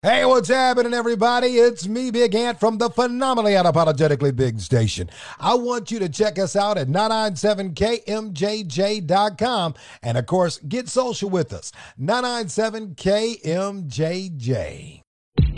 Hey, what's happening, everybody? It's me, Big Ant, from the phenomenally unapologetically big station. I want you to check us out at 997kmjj.com. And, of course, get social with us. 997kmjj.